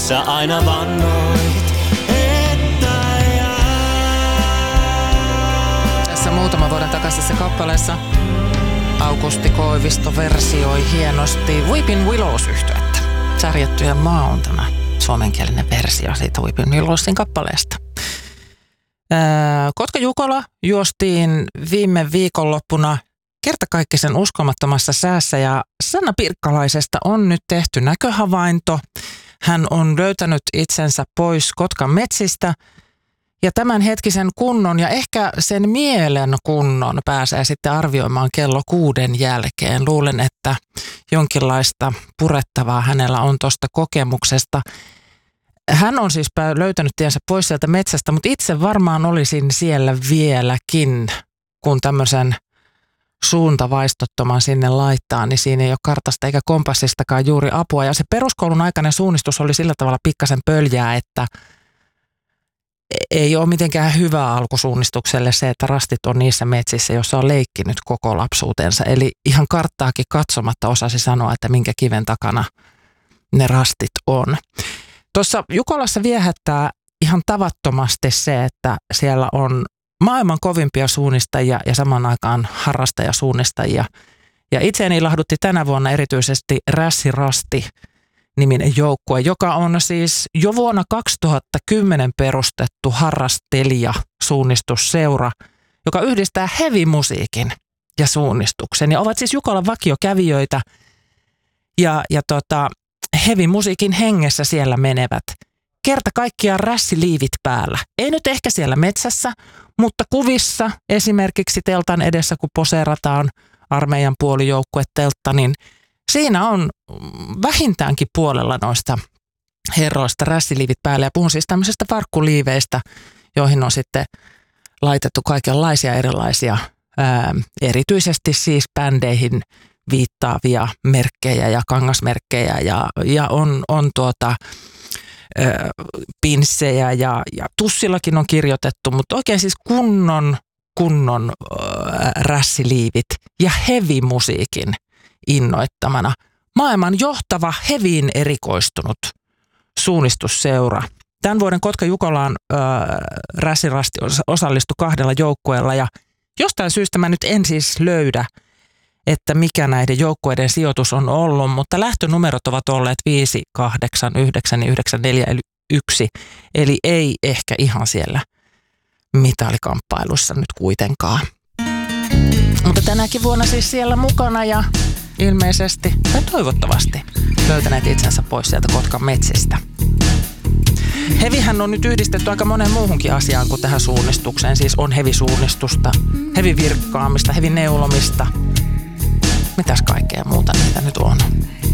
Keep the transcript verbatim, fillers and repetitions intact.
sä aina vannoit, että jää. Tässä muutaman vuoden takaisessa kappaleessa Aukusti Koivisto versioi hienosti Weeping Willows-yhtyettä. Särjettyjen maa on tämä suomenkielinen versio siitä Weeping Willowsin kappaleesta. Kotka Jukola juostiin viime viikonloppuna kertakaikkisen uskomattomassa säässä ja Sanna Pirkkalaisesta on nyt tehty näköhavainto. Hän on löytänyt itsensä pois Kotkan metsistä ja tämän hetkisen kunnon ja ehkä sen mielen kunnon pääsee sitten arvioimaan kello kuuden jälkeen. Luulen, että jonkinlaista purettavaa hänellä on tuosta kokemuksesta. Hän on siis löytänyt tiensä pois sieltä metsästä, mutta itse varmaan olisin siellä vieläkin, kun tämmöisen suuntavaistottoman sinne laittaa, niin siinä ei ole kartasta eikä kompassistakaan juuri apua. Ja se peruskoulun aikainen suunnistus oli sillä tavalla pikkasen pöljää, että ei ole mitenkään hyvä alku suunnistukselle se, että rastit on niissä metsissä, joissa on leikkinyt koko lapsuutensa. Eli ihan karttaakin katsomatta osasi sanoa, että minkä kiven takana ne rastit on. Tuossa Jukolassa viehättää ihan tavattomasti se, että siellä on maailman kovimpia suunnistajia ja samaan aikaan harrastajasuunnistajia. Ja itseäni ilahdutti tänä vuonna erityisesti Rässi Rasti -niminen joukkue, joka on siis jo vuonna kaksituhattakymmenen perustettu harrastelija-suunnistusseura, joka yhdistää heavy-musiikin ja suunnistuksen. Ja ovat siis Jukolan vakiokävijöitä ja, ja tota, heavy-musiikin hengessä siellä menevät. Kerta kaikkiaan rässiliivit päällä. Ei nyt ehkä siellä metsässä, mutta kuvissa esimerkiksi teltan edessä, kun poseerataan armeijan puolijoukkueteltta, niin siinä on vähintäänkin puolella noista herroista rässiliivit päällä. Ja puhun siis tämmöisistä farkkuliiveistä, joihin on sitten laitettu kaikenlaisia erilaisia, ää, erityisesti siis bändeihin viittaavia merkkejä ja kangasmerkkejä ja, ja on, on tuota... pinssejä ja, ja tussillakin on kirjoitettu, mutta oikein siis kunnon, kunnon äh, rässiliivit ja heavy-musiikin innoittamana. Maailman johtava heviin erikoistunut suunnistusseura. Tämän vuoden Kotka Jukolaan äh, Rässi Rasti osallistui kahdella joukkueella ja jostain syystä mä nyt en siis löydä, että mikä näiden joukkueiden sijoitus on ollut, mutta lähtönumerot ovat olleet viisi, kahdeksan, yhdeksän ja yhdeksän, neljä, yksi, eli ei ehkä ihan siellä mitalikamppailussa nyt kuitenkaan. Mutta tänäkin vuonna siis siellä mukana ja ilmeisesti tai toivottavasti löytäneet itsensä pois sieltä Kotkan metsistä. Hevihän on nyt yhdistetty aika monen muuhunkin asiaan kuin tähän suunnistukseen, siis on hevisuunnistusta, hevivirkkaamista, hevineulomista. Mitäs kaikkea muuta niitä nyt on?